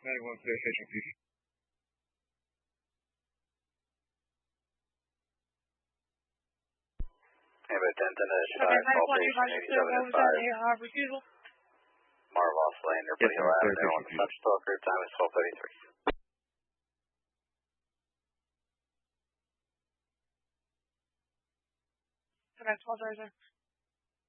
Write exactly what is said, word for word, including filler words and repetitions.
nine one clear station, please. Anyway, Denton is Okay, nine one two five six zero, what was that? Uh, refusal? Marvos Lane, Yes, Putty Hill ma'am, Avenue, clear on the station, touch talk, group time is twelve thirty-three. Okay, twelve thirty-three.